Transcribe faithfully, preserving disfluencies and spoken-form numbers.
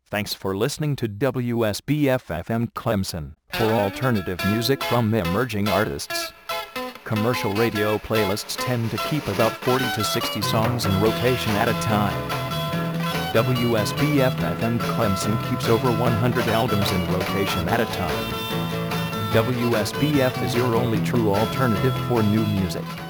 Thanks for listening to W S B F F M Clemson for alternative music from emerging artists. Commercial radio playlists tend to keep about forty to sixty songs in rotation at a time. W S B F F M Clemson keeps over one hundred albums in rotation at a time. W S B F is your only true alternative for new music.